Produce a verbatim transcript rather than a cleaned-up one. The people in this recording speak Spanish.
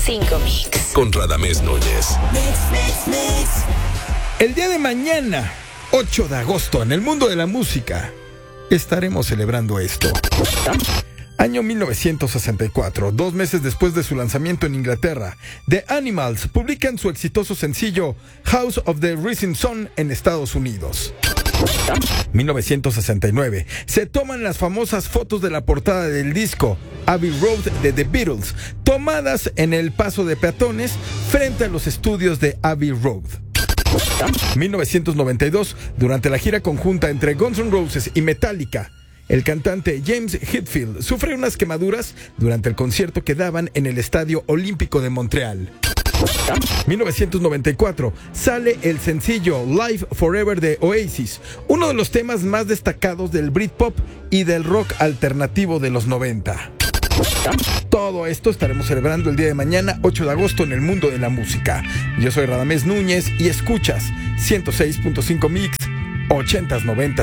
cinco Mix. Con Radamés Núñez. Mix, mix, mix. El día de mañana, ocho de agosto, en el mundo de la música, estaremos celebrando esto. Año mil novecientos sesenta y cuatro, dos meses después de su lanzamiento en Inglaterra, The Animals publican su exitoso sencillo House of the Rising Sun en Estados Unidos. mil novecientos sesenta y nueve, se toman las famosas fotos de la portada del disco Abbey Road de The Beatles, tomadas en el paso de peatones frente a los estudios de Abbey Road. mil novecientos noventa y dos, durante la gira conjunta entre Guns N' Roses y Metallica, el cantante James Hetfield sufre unas quemaduras durante el concierto que daban en el Estadio Olímpico de Montreal. mil novecientos noventa y cuatro, sale el sencillo Live Forever de Oasis, uno de los temas más destacados del Britpop y del rock alternativo de los noventa. Todo esto estaremos celebrando el día de mañana, ocho de agosto, en el mundo de la música. Yo soy Radamés Núñez y escuchas ciento seis punto cinco Mix, ochentas, noventas.